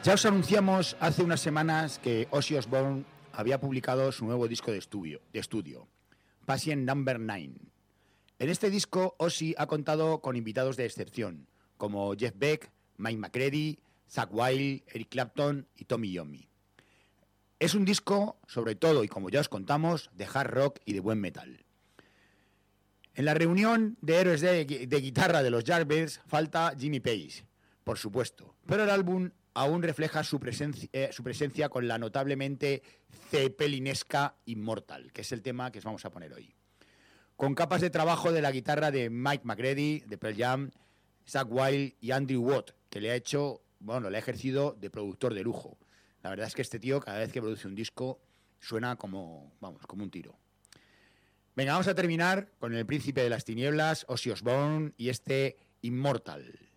Ya os anunciamos hace unas semanas que Ozzy Osbourne había publicado su nuevo disco de estudio, Patient Number 9. En este disco, Ozzy ha contado con invitados de excepción, como Jeff Beck, Mike McCready, Zakk Wylde, Eric Clapton y Tommy Iommi. Es un disco, sobre todo, y como ya os contamos, de hard rock y de buen metal. En la reunión de héroes de guitarra de los Yardbirds falta Jimmy Page, por supuesto, pero el álbum aún refleja su presencia con la notablemente zeppelinesca Immortal, que es el tema que os vamos a poner hoy. Con capas de trabajo de la guitarra de Mike McCready, de Pearl Jam, Zakk Wylde y Andrew Watt, que le ha ejercido de productor de lujo. La verdad es que este tío, cada vez que produce un disco, suena como un tiro. Venga, vamos a terminar con el príncipe de las tinieblas, Ozzy Osbourne, y este Immortal.